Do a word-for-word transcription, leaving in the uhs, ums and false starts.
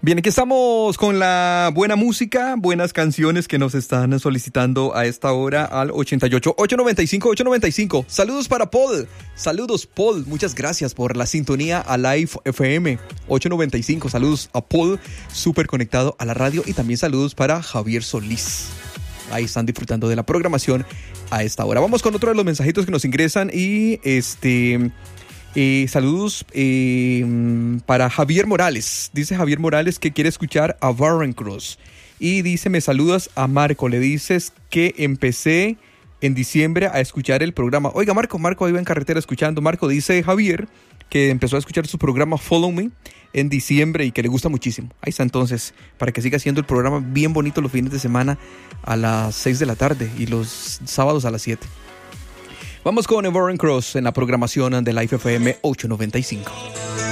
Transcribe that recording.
Bien, aquí estamos con la buena música, buenas canciones que nos están solicitando a esta hora al ochenta y ocho, ochocientos noventa y cinco, ochocientos noventa y cinco. Saludos para Paul. Saludos, Paul. Muchas gracias por la sintonía a Live F M ochocientos noventa y cinco. Saludos a Paul, súper conectado a la radio. Y también saludos para Javier Solís. Ahí están disfrutando de la programación a esta hora. Vamos con otro de los mensajitos que nos ingresan y este... Eh, saludos eh, para Javier Morales. Dice Javier Morales que quiere escuchar a Barren Cross. Y dice, me saludas a Marco. Le dices que empecé en diciembre a escuchar el programa. Oiga, Marco, Marco iba en carretera escuchando. Marco dice Javier que empezó a escuchar su programa Follow Me en diciembre y que le gusta muchísimo. Ahí está entonces, para que siga haciendo el programa bien bonito los fines de semana a las seis de la tarde y los sábados a las siete. Vamos con Barren Cross en la programación de Live F M ochocientos noventa y cinco.